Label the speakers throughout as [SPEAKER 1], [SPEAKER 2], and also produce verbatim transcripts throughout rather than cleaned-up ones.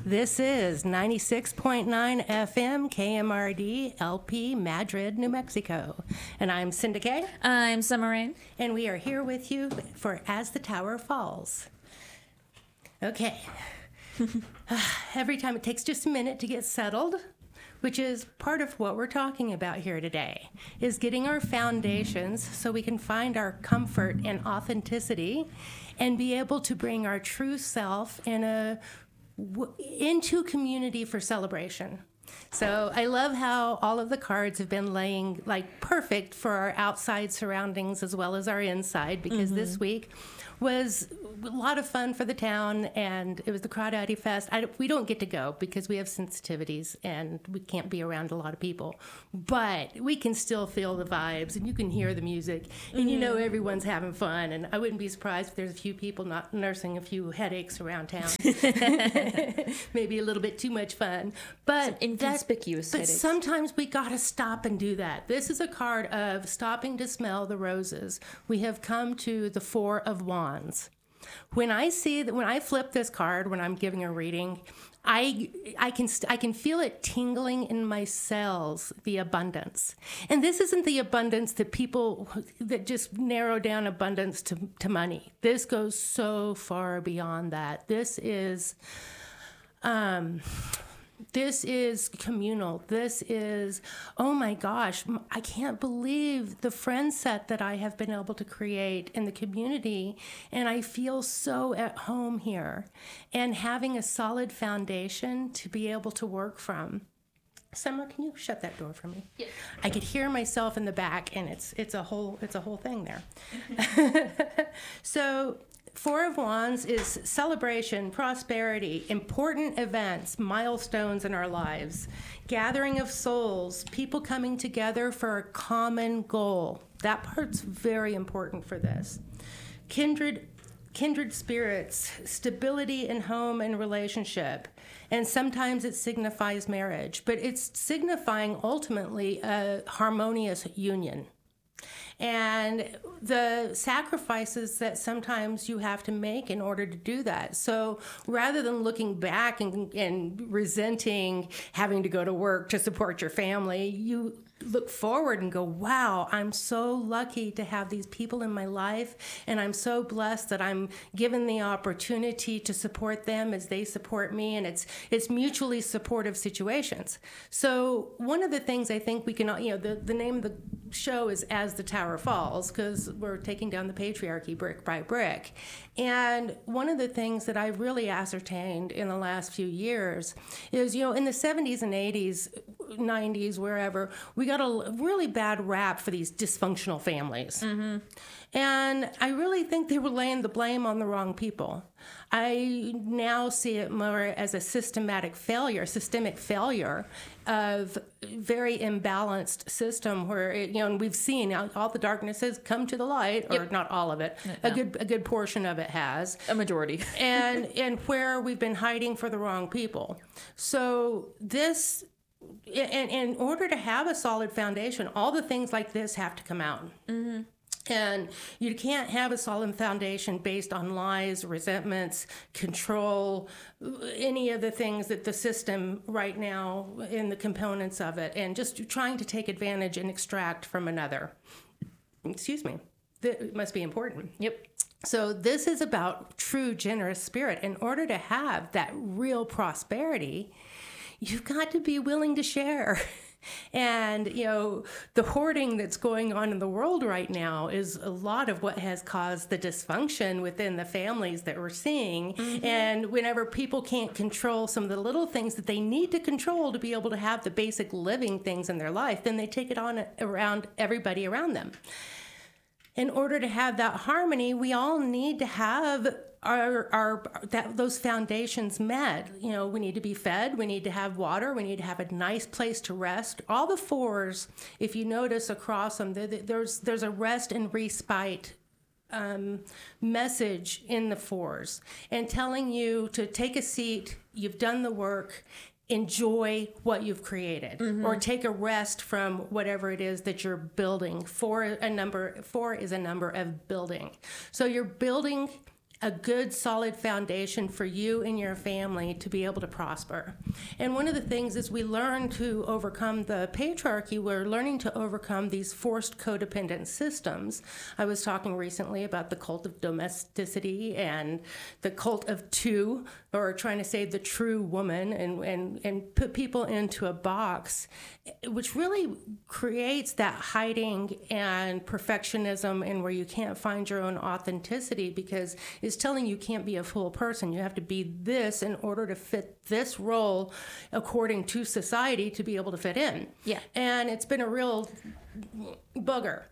[SPEAKER 1] This is ninety-six point nine F M K M R D L P Madrid, New Mexico. And I'm Cinda Kay.
[SPEAKER 2] I'm Summer Rain.
[SPEAKER 1] And we are here with you for As the Tower Falls. Okay. Every time it takes just a minute to get settled, which is part of what we're talking about here today, is getting our foundations so we can find our comfort and authenticity and be able to bring our true self in a into community for celebration. So I love how all of the cards have been laying like perfect for our outside surroundings as well as our inside, because mm-hmm. this week was a lot of fun for the town, and it was the Crawdaddy Fest. I, we don't get to go because we have sensitivities and we can't be around a lot of people, but we can still feel the vibes and you can hear the music and mm-hmm. you know everyone's having fun, and I wouldn't be surprised if there's a few people not nursing a few headaches around town. Maybe a little bit too much fun, but
[SPEAKER 2] Some inconspicuous
[SPEAKER 1] that, but
[SPEAKER 2] headaches.
[SPEAKER 1] sometimes we gotta stop and do that. This is a card of stopping to smell the roses. We have come to the Four of Wands. When I see that, when I flip this card, when I'm giving a reading, I I can I can feel it tingling in my cells, the abundance. And this isn't the abundance that people that just narrow down abundance to, to money. This goes so far beyond that. This is um This is communal. This is, oh my gosh, I can't believe the friend set that I have been able to create in the community, and I feel so at home here. And having a solid foundation to be able to work from. Summer, can you shut that door for me?
[SPEAKER 2] Yes.
[SPEAKER 1] I could hear myself in the back, and it's it's a whole it's a whole thing there. So. Four of Wands is celebration, prosperity, important events, milestones in our lives, gathering of souls, people coming together for a common goal. That part's very important for this. Kindred, kindred spirits, stability in home and relationship, and sometimes it signifies marriage, but it's signifying ultimately a harmonious union. And the sacrifices that sometimes you have to make in order to do that. So rather than looking back and, and resenting having to go to work to support your family, you look forward and go, wow, I'm so lucky to have these people in my life, and I'm so blessed that I'm given the opportunity to support them as they support me, and it's it's mutually supportive situations. So one of the things I think we can, you know, the, the name of the show is As the Tower Falls, because we're taking down the patriarchy brick by brick. And one of the things that I've really ascertained in the last few years is, you know, in the seventies and eighties, nineties, wherever, we got a really bad rap for these dysfunctional families. Mm-hmm. And I really think they were laying the blame on the wrong people. I now see it more as a systematic failure, systemic failure of very imbalanced system where, it, you know, and we've seen all the darkness has come to the light, or yep. not all of it, no. a good a good portion of it has.
[SPEAKER 2] A majority.
[SPEAKER 1] and and where we've been hiding for the wrong people. So this, in, in order to have a solid foundation, all the things like this have to come out. Mm-hmm. And you can't have a solid foundation based on lies, resentments, control, any of the things that the system right now in the components of it, and just trying to take advantage and extract from another. Excuse me. That must be important.
[SPEAKER 2] Yep.
[SPEAKER 1] So this is about true generous spirit. In order to have that real prosperity, you've got to be willing to share. And, you know, the hoarding that's going on in the world right now is a lot of what has caused the dysfunction within the families that we're seeing. Mm-hmm. And whenever people can't control some of the little things that they need to control to be able to have the basic living things in their life, then they take it on around everybody around them. In order to have that harmony, we all need to have our our that those foundations met. You know, we need to be fed, we need to have water, we need to have a nice place to rest. All the fours, if you notice across them, there's there's a rest and respite um, message in the fours, and telling you to take a seat, you've done the work, enjoy what you've created, mm-hmm. or take a rest from whatever it is that you're building. Four a number four is a number of building. So you're building a good solid foundation for you and your family to be able to prosper. And one of the things is we learn to overcome the patriarchy. We're learning to overcome these forced codependent systems. I was talking recently about the cult of domesticity and the cult of two, or trying to say the true woman, and, and, and put people into a box, which really creates that hiding and perfectionism, and where you can't find your own authenticity, because it's telling you can't be a full person. You have to be this in order to fit this role according to society to be able to fit in.
[SPEAKER 2] Yeah.
[SPEAKER 1] And it's been a real bugger.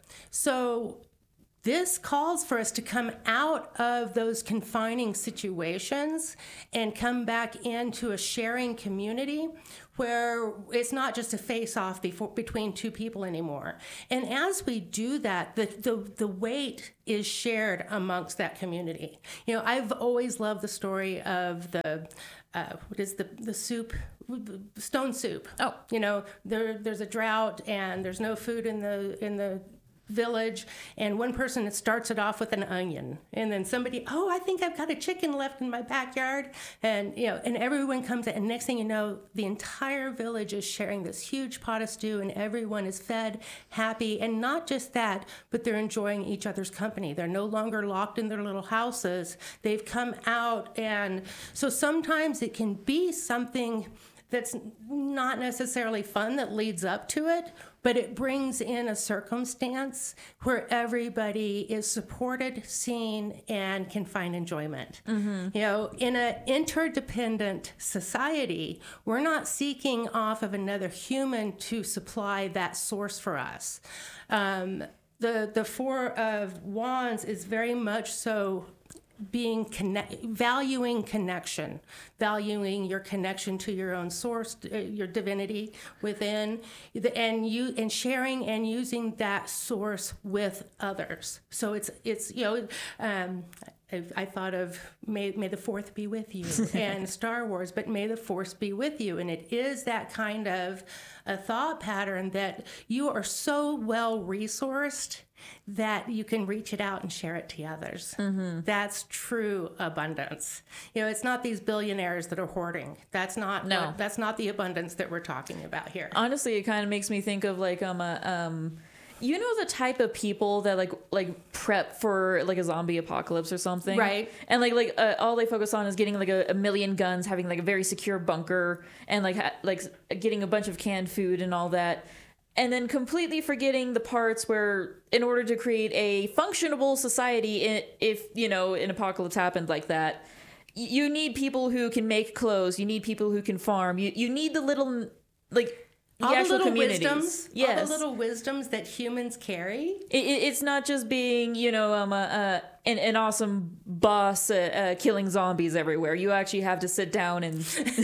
[SPEAKER 1] So this calls for us to come out of those confining situations and come back into a sharing community where it's not just a face-off before, between two people anymore. And as we do that, the, the, the weight is shared amongst that community. You know, I've always loved the story of the, uh, what is the, the soup? Stone soup.
[SPEAKER 2] Oh.
[SPEAKER 1] You know, there, there's a drought and there's no food in the, in the, village, and one person starts it off with an onion, and then somebody, oh, I think I've got a chicken left in my backyard, and you know, and everyone comes in, and next thing you know, the entire village is sharing this huge pot of stew, and everyone is fed, happy, and not just that, but they're enjoying each other's company. They're no longer locked in their little houses. They've come out, and so sometimes it can be something that's not necessarily fun that leads up to it, but it brings in a circumstance where everybody is supported, seen, and can find enjoyment. Mm-hmm. You know, in an interdependent society, we're not seeking off of another human to supply that source for us. Um, the, the Four of Wands is very much so being connect, valuing connection, valuing your connection to your own source, uh, your divinity within, and you and sharing and using that source with others. So it's it's you know. Um, I, I thought of may, may the fourth be with you and Star Wars, but may the force be with you. And it is that kind of a thought pattern that you are so well resourced that you can reach it out and share it to others. Mm-hmm. That's true abundance. You know, it's not these billionaires that are hoarding. That's not
[SPEAKER 2] no.
[SPEAKER 1] what, that's not the abundance that we're talking about here.
[SPEAKER 2] Honestly, it kind of makes me think of like um a, um you know, the type of people that like like prep for like a zombie apocalypse or something,
[SPEAKER 1] right?
[SPEAKER 2] And like like uh, all they focus on is getting like a, a million guns, having like a very secure bunker, and like ha- like getting a bunch of canned food and all that. And then completely forgetting the parts where, in order to create a functionable society, if, you know, an apocalypse happened like that, you need people who can make clothes. You need people who can farm. You you need the little, like, the
[SPEAKER 1] all
[SPEAKER 2] actual
[SPEAKER 1] the little
[SPEAKER 2] communities.
[SPEAKER 1] wisdoms,
[SPEAKER 2] yes.
[SPEAKER 1] all the little wisdoms that humans carry.
[SPEAKER 2] It, it, it's not just being, you know, um, uh, uh, an, an awesome boss uh, uh, killing zombies everywhere. You actually have to sit down and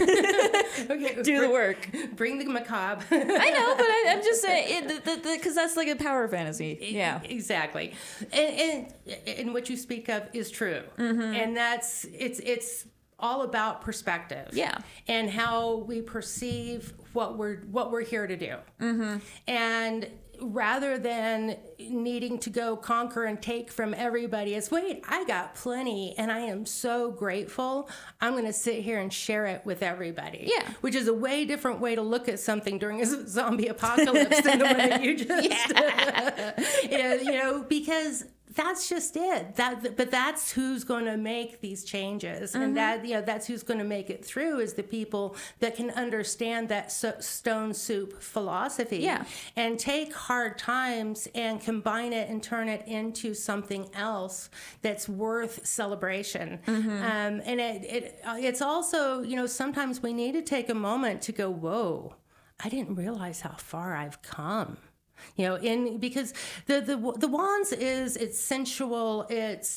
[SPEAKER 1] okay,
[SPEAKER 2] do
[SPEAKER 1] bring,
[SPEAKER 2] the work.
[SPEAKER 1] Bring the macabre.
[SPEAKER 2] I know, but I, I'm just saying, because that's like a power fantasy. Yeah,
[SPEAKER 1] exactly. And, and and what you speak of is true, mm-hmm. and that's it's it's all about perspective.
[SPEAKER 2] Yeah,
[SPEAKER 1] and how we perceive what we're what we're here to do, mm-hmm. and rather than needing to go conquer and take from everybody, it's wait, I got plenty and I am so grateful. I'm going to sit here and share it with everybody.
[SPEAKER 2] Yeah.
[SPEAKER 1] Which is a way different way to look at something during a zombie apocalypse than the one that you just, yeah. you know, because that's just it. That, but that's who's going to make these changes, mm-hmm. and that you know that's who's going to make it through is the people that can understand that so, stone soup philosophy,
[SPEAKER 2] yeah.
[SPEAKER 1] and take hard times and combine it and turn it into something else that's worth celebration. Mm-hmm. Um, and it, it it's also, you know, sometimes we need to take a moment to go, whoa, I didn't realize how far I've come. You know, in because the the the wands is it's sensual, it's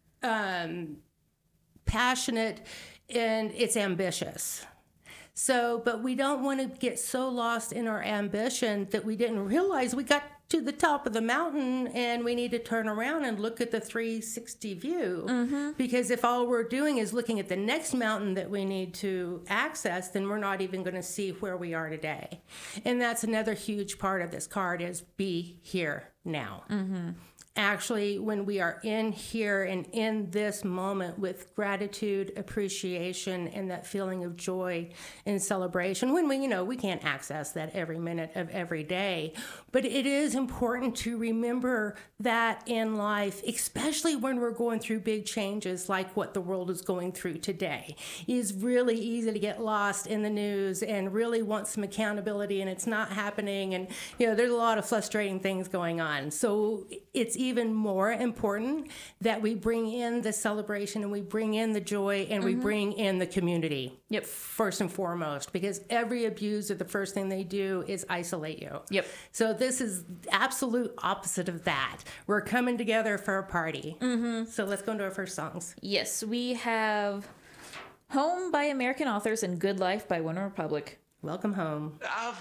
[SPEAKER 1] um, passionate, and it's ambitious. So, but we don't want to get so lost in our ambition that we didn't realize we got to the top of the mountain and we need to turn around and look at the three sixty view. Mm-hmm. Because if all we're doing is looking at the next mountain that we need to access, then we're not even going to see where we are today. And that's another huge part of this card is be here now. Mm-hmm. actually, when we are in here and in this moment with gratitude, appreciation, and that feeling of joy and celebration, when we, you know, we can't access that every minute of every day, but it is important to remember that in life, especially when we're going through big changes like what the world is going through today. It's really easy to get lost in the news and really want some accountability, and it's not happening, and, you know, there's a lot of frustrating things going on. So it's even more important that we bring in the celebration and we bring in the joy and we bring in the community.
[SPEAKER 2] Yep.
[SPEAKER 1] First and foremost, because every abuser, the first thing they do is isolate you.
[SPEAKER 2] Yep.
[SPEAKER 1] So this is absolute opposite of that. We're coming together for a party. Mm-hmm. So let's go into our first songs.
[SPEAKER 2] Yes, we have Home by American Authors and Good Life by One Republic.
[SPEAKER 1] Welcome home.
[SPEAKER 3] I've